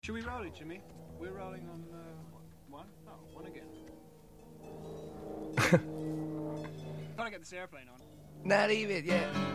Should we roll it, Jimmy? We're rolling on one? Oh, one again. Gotta get this airplane on. Not even, yeah.